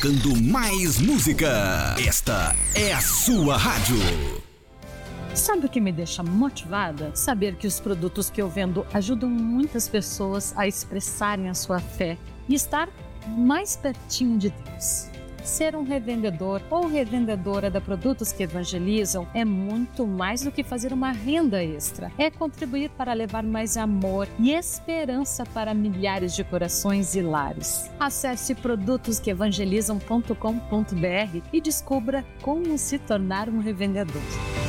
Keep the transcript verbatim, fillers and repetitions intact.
tocando mais música. Esta é a sua rádio. Sabe o que me deixa motivada? Saber que os produtos que eu vendo ajudam muitas pessoas a expressarem a sua fé e estar mais pertinho de Deus. Ser um revendedor ou revendedora de produtos que evangelizam é muito mais do que fazer uma renda extra. É contribuir para levar mais amor e esperança para milhares de corações e lares. Acesse produtos que evangelizam ponto com ponto b r e descubra como se tornar um revendedor.